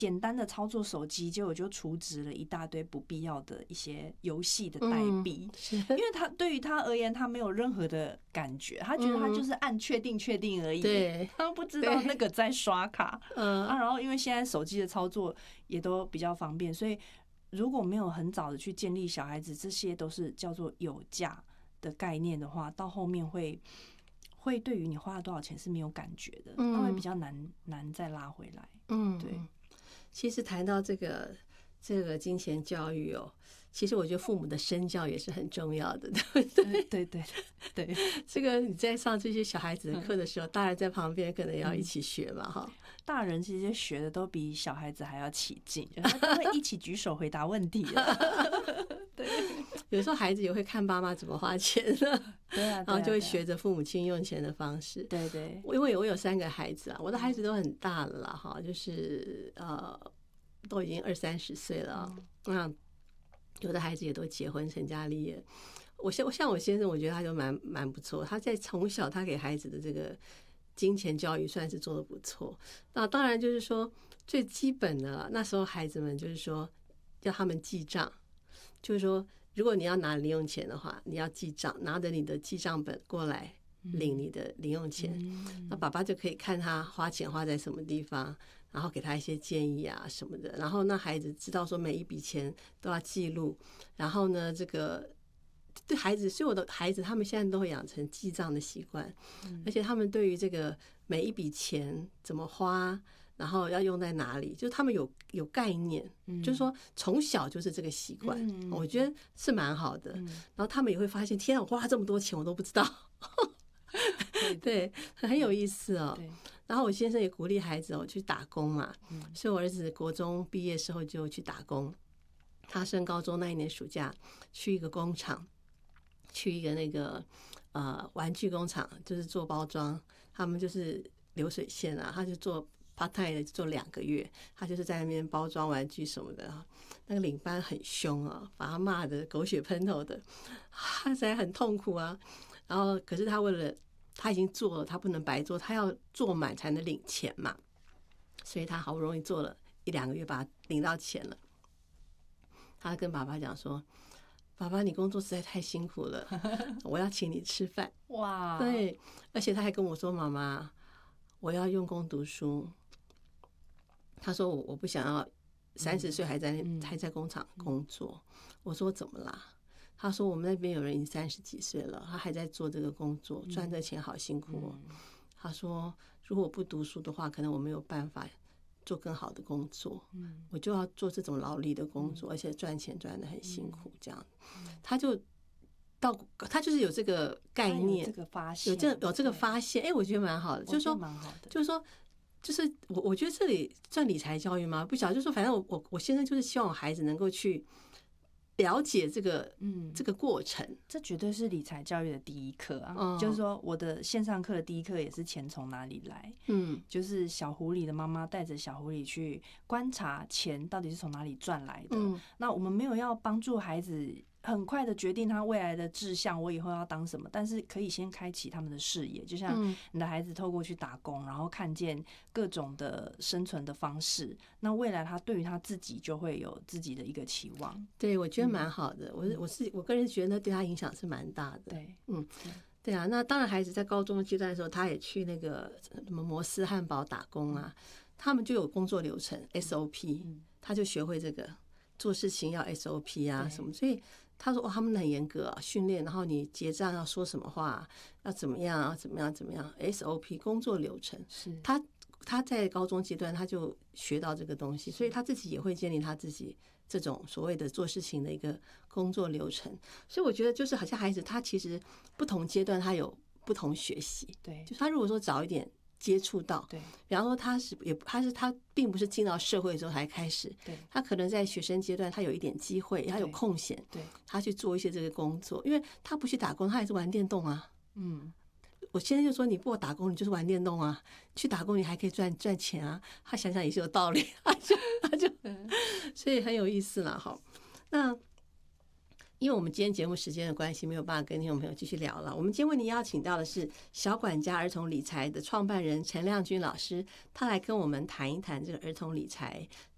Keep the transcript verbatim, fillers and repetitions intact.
简单的操作手机，结果就储值了一大堆不必要的一些游戏的代币，嗯、因为他对于他而言，他没有任何的感觉，他觉得他就是按确定确定而已， 对， 他不知道那个在刷卡，嗯啊，然后因为现在手机的操作也都比较方便，所以如果没有很早的去建立小孩子这些都是叫做有价的概念的话，到后面会会对于你花了多少钱是没有感觉的，嗯、那会比较难难再拉回来，嗯，对。 其实谈到这个这个金钱教育哦，其实我觉得父母的身教也是很重要的，对不对？ 对对对对， 这个你在上这些小孩子的课的时候，大人在旁边可能要一起学嘛，哈、嗯。 大人其实学的都比小孩子还要起劲，他会一起举手回答问题对， 有时候孩子也会看爸妈怎么花钱的， 对啊， 然后就会学着父母亲用钱的方式。 对对， 因为我有三个孩子啊，我的孩子都很大了啦，哈，就是呃，都已经二三十岁了。嗯，有的孩子也都结婚成家立业。我像我像我先生，我觉得他就蛮蛮不错。他在从小他给孩子的这个金钱教育算是做得不错。那当然就是说最基本的，那时候孩子们就是说要他们记账，就是说如果你要拿零用钱的话，你要记账，拿着你的记账本过来领你的零用钱，嗯、那爸爸就可以看他花钱花在什么地方，然后给他一些建议啊什么的。然后那孩子知道说每一笔钱都要记录，然后呢，这个对孩子，所有的孩子他们现在都会养成记账的习惯，嗯、而且他们对于这个每一笔钱怎么花，然后要用在哪里，就是他们有有概念，嗯、就是说从小就是这个习惯，嗯、我觉得是蛮好的。嗯、然后他们也会发现，天啊，我花这么多钱我都不知道。对, 对，很有意思哦。然后我先生也鼓励孩子哦去打工嘛，嗯、所以我儿子国中毕业时候就去打工。他升高中那一年暑假去一个工厂，去一个那个呃玩具工厂，就是做包装。他们就是流水线啊，他就做 part time 的，做两个月。他就是在那边包装玩具什么的。那个领班很凶啊，把他骂得狗血喷头的，他实在很痛苦啊。然后可是他为了他已经做了，他不能白做，他要做满才能领钱嘛，所以他好不容易做了一两个月，把他领到钱了。他跟爸爸讲说：“爸爸，你工作实在太辛苦了，我要请你吃饭。”哇，对，而且他还跟我说：“妈妈，我要用功读书。”他说：“我我不想要三十岁还在、嗯、还在工厂工作。嗯”我说：“怎么啦？”他说：“我们那边有人已经三十几岁了，他还在做这个工作，赚这钱好辛苦哦。嗯”他说：“如果我不读书的话，可能我没有办法做更好的工作，嗯、我就要做这种劳力的工作，嗯、而且赚钱赚得很辛苦。”这样，嗯、他就到他就是有这个概念， 有这个发现， 有这有这个发现，哎，我觉得蛮好的，就是说，就是说。就是我，我觉得这里算理财教育吗？不晓得，就是说，反正我我我现在就是希望我孩子能够去了解这个，嗯，这个过程， 这绝对是理财教育的第一课啊！嗯、就是说，我的线上课的第一课也是钱从哪里来，嗯，就是小狐狸的妈妈带着小狐狸去观察钱到底是从哪里赚来的。嗯、那我们没有要帮助孩子很快的决定他未来的志向，我以后要当什么，但是可以先开启他们的视野，就像你的孩子透过去打工，然后看见各种的生存的方式，那未来他对于他自己就会有自己的一个期望。 对，我觉得蛮好的，我我是我个人觉得对他影响是蛮大的。 对， 嗯，对啊，那当然孩子在高中的阶段的时候，他也去那个什么摩斯汉堡打工啊，他们就有工作流程 S O P，嗯、他就学会这个做事情要 S O P 啊什么，所以他说、哦、他们很严格啊，训练，然后你结账要说什么话，要怎么样啊，怎么样怎么样 S O P 工作流程，是他他在高中阶段他就学到这个东西，所以他自己也会建立他自己这种所谓的做事情的一个工作流程。所以我觉得就是好像孩子他其实不同阶段他有不同学习，对，就是他如果说早一点接触到，对，比方说他是也他是他并不是进到社会之后才开始，对，他可能在学生阶段他有一点机会，他有空闲，对，他去做一些这个工作，因为他不去打工，他还是玩电动啊，嗯，我现在就说你不打工，你就是玩电动啊，去打工你还可以赚赚钱啊，他想想也是有道理，他就他就，所以很有意思了哈。那因为我们今天节目时间的关系，没有办法跟听众朋友继续聊了。我们今天为您邀请到的是小管家儿童理财的创办人陈亮君老师，他来跟我们谈一谈这个儿童理财